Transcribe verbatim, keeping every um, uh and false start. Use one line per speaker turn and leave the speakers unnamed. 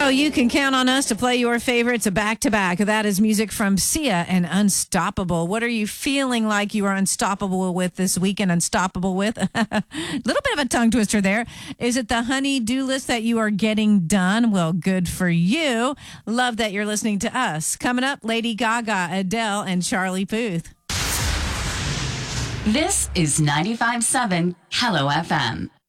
Oh, you can count on us to play your favorites back to back. That is music from Sia and Unstoppable. What are you feeling like you are unstoppable with this weekend? Unstoppable with a little bit of a tongue twister there. Is it the honey-do list that you are getting done? Well, good for you. Love that you're listening to us. Coming up, Lady Gaga, Adele, and Charlie Puth.
This is ninety-five point seven Hello F M.